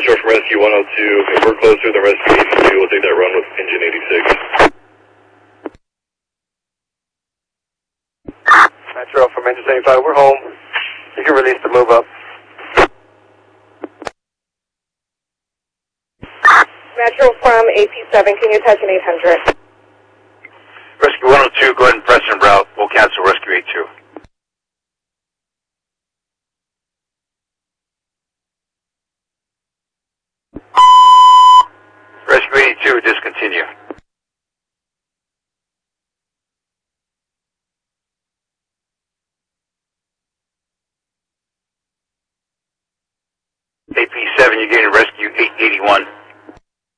Metro from Rescue 102. If we're closer than Rescue 82, we'll take that run with engine 86. Metro from engine 75, we're home. You can release the move up. Metro from AP7, can you touch an 800? Rescue 102, go ahead and press en route. We'll cancel Rescue 82. Rescue 82, discontinue. AP7, you're getting Rescue 881.